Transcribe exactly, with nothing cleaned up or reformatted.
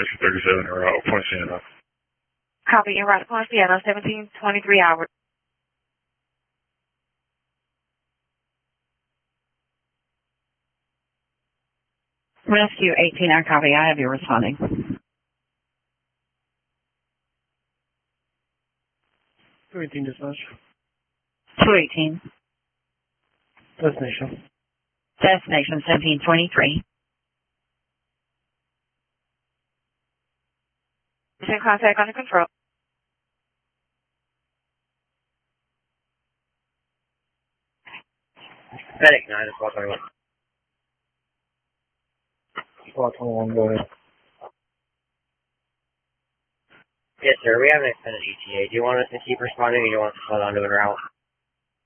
Rescue thirty-seven en route, Point Siena. Copy, en route to Point Siena, seventeen twenty-three hours. Rescue eighteen, I copy. I have you responding. two eighteen dispatch. two eighteen. Destination. Destination seventeen twenty-three. In contact under control. Medic nine, squad twenty-one. Squad twenty-one, go ahead. Yes, sir. We have an extended E T A. Do you want us to keep responding or do you want us to slow down to en route?